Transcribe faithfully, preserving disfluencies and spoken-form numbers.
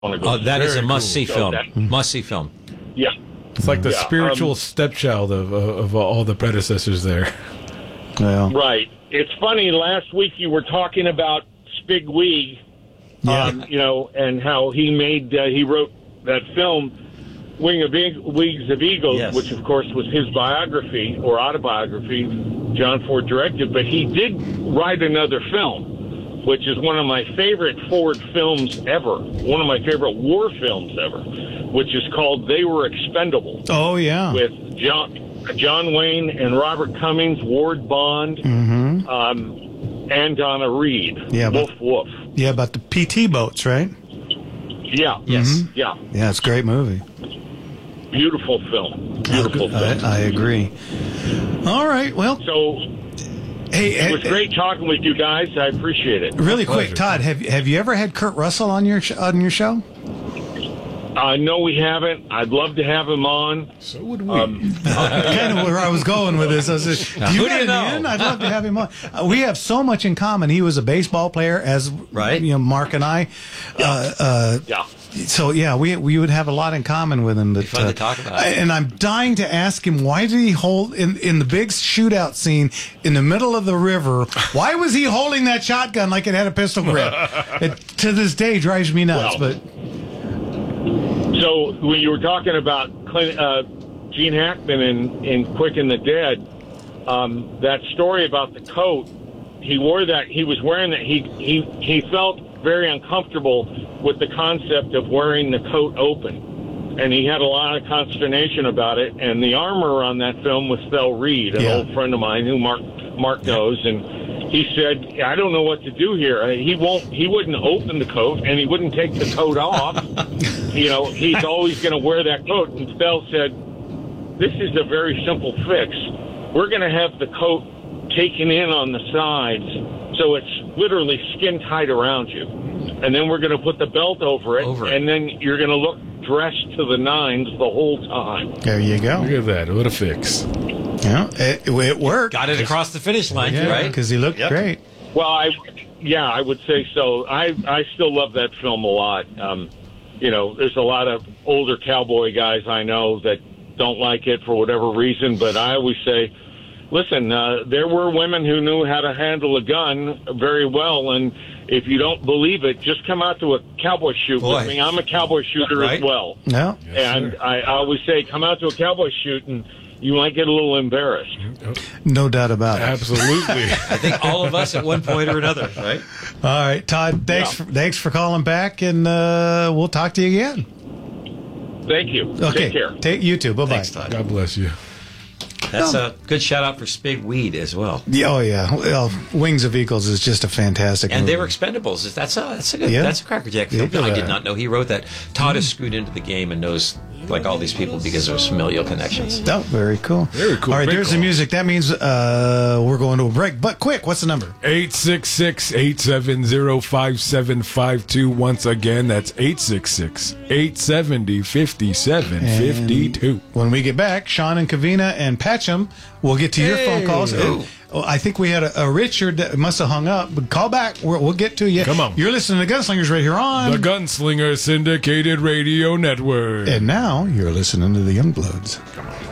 want to go. Oh, that see. is a Very must-see cool. film. So that- Must-see film. Yeah. It's like the Yeah, spiritual um, stepchild of, of all the predecessors there. Well, Right. It's funny. Last week you were talking about Spig Weeg, Yeah. um, you know, and how he made uh, he wrote that film, Wing of e- Wings of Eagles, Yes. which of course was his biography or autobiography. John Ford directed, but he did write another film, which is one of my favorite Ford films ever. One of my favorite war films ever, which is called They Were Expendable. oh yeah. With John John Wayne and Robert Cummings, Ward Bond, Mm-hmm. um, and Donna Reed. Yeah, but- woof woof. Yeah, about the P T boats, right? Yeah. Yes. Yeah. Yeah, it's a great movie. Beautiful film. Beautiful film. I, I agree. All right. Well, So hey, it was eh, great talking with you guys. I appreciate it. really My quick, pleasure. Todd, have have you ever had Kurt Russell on your sh- on your show? Uh, no, we haven't. I'd love to have him on. So would we. Um, Kind of where I was going with this. I was just, do you who do got you him know? in? I'd love to have him on. Uh, we have so much in common. He was a baseball player, as Right. you know, Mark and I. Uh, uh, yeah. So yeah, we we would have a lot in common with him. But, fun to talk about. I- and I'm dying to ask him, why did he hold in in the big shootout scene in the middle of the river? Why was he holding that shotgun like it had a pistol grip? It to this day drives me nuts. Well, but So when you were talking about Clint, uh, Gene Hackman in, in Quick and the Dead, um, that story about the coat, he wore that. He was wearing that. He he he felt very uncomfortable with the concept of wearing the coat open, and he had a lot of consternation about it. And the armorer on that film was Thel Reed, an Yeah. old friend of mine who Mark Mark knows, and he said, "I don't know what to do here. Uh, He won't. He wouldn't open the coat, and he wouldn't take the coat off. You know, he's always going to wear that coat." And Thel said, "This is a very simple fix. We're going to have the coat taken in on the sides, so it's literally skin tight around you, and then we're going to put the belt over it, Over it. and then you're going to look dressed to the nines the whole time." there you go. Look at that. What a fix. Yeah, it, it worked. Got it across the finish line, Yeah, right? because he looked Yep. great. Well, I, yeah, I would say so. I, I still love that film a lot. Um, you know, there's a lot of older cowboy guys I know that don't like it for whatever reason, but I always say, listen, uh, there were women who knew how to handle a gun very well, and if you don't believe it, just come out to a cowboy shoot Boy. with me. I'm a cowboy shooter Right. as well. No, And I, I always say, come out to a cowboy shoot, and you might get a little embarrassed. no doubt about it. Absolutely. I think all of us at one point or another, right? All right, Todd. Thanks. Yeah. For, thanks for calling back, and uh, we'll talk to you again. Thank you. Okay. Take care. Take you too. Bye bye. Thanks, Todd. God bless you. That's a good shout out for Spig Weed as well. Yeah, oh yeah. Well, Wings of Eagles is just a fantastic. And movie. they were Expendables. That's a that's a good Yeah. that's a crackerjack film. Yeah, I uh, did not know he wrote that. Todd is screwed into the game and knows like all these people because of his familial connections. Oh, very cool. Very cool. All right, Great there's call. the music. That means uh, we're going to a break. But quick, what's the number? eight six six, eight seven zero, five seven five two. Once again, that's eight six six, eight seven zero, five seven five two. When we get back, Sean and Kavina and Patcham will get to your Hey. phone calls. Oh. Oh, I think we had a, a Richard that must have hung up. But call back. We're, we'll get to you. Come on. You're listening to Gunslingers right here on. The Gunslinger Syndicated Radio Network. and now you're listening to the Youngbloods.